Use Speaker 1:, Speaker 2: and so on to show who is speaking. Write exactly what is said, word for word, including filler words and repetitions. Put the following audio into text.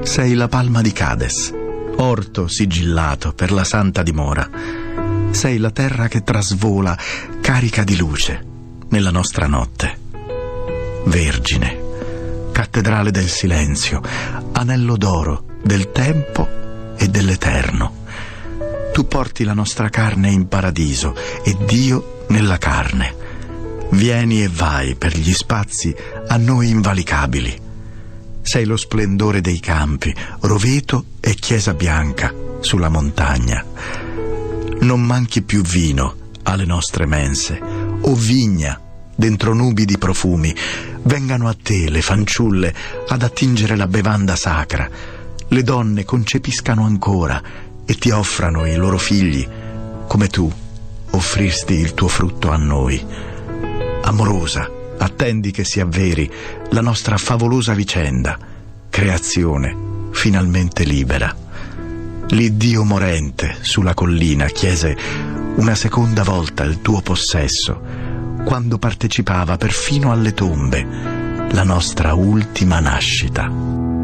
Speaker 1: Sei la palma di Cades, orto sigillato per la santa dimora. Sei la terra che trasvola, carica di luce, nella nostra notte. Vergine, cattedrale del silenzio, anello d'oro del tempo e dell'eterno. Tu porti la nostra carne in paradiso e Dio nella carne. Vieni e vai per gli spazi a noi invalicabili. Sei lo splendore dei campi, roveto e chiesa bianca sulla montagna. Non manchi più vino alle nostre mense, o vigna dentro nubi di profumi. Vengano a te le fanciulle ad attingere la bevanda sacra. Le donne concepiscano ancora e ti offrano i loro figli, come tu offristi il tuo frutto a noi. Amorosa, attendi che si avveri la nostra favolosa vicenda, creazione finalmente libera. L'Iddio morente sulla collina chiese una seconda volta il tuo possesso, quando partecipava perfino alle tombe la nostra ultima nascita.